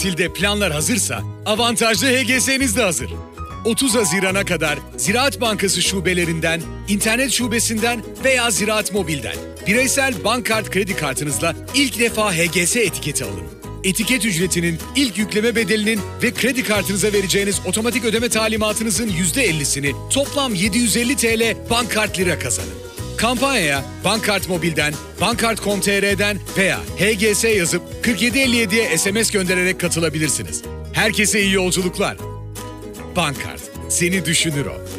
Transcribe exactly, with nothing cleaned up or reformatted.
tatilde planlar hazırsa avantajlı H G S'niz de hazır. otuz Haziran'a kadar Ziraat Bankası şubelerinden, internet şubesinden veya Ziraat Mobil'den bireysel bank kart kredi kartınızla ilk defa H G S etiketi alın. Etiket ücretinin, ilk yükleme bedelinin ve kredi kartınıza vereceğiniz otomatik ödeme talimatınızın yüzde ellisini toplam yedi yüz elli TL Bankkart Lira kazanın. Kampanyaya Bankkart Mobil'den, bankkart nokta com nokta tr'den veya H G S yazıp kırk yedi elli yediye S M S göndererek katılabilirsiniz. Herkese iyi yolculuklar. Bankkart, seni düşünür o.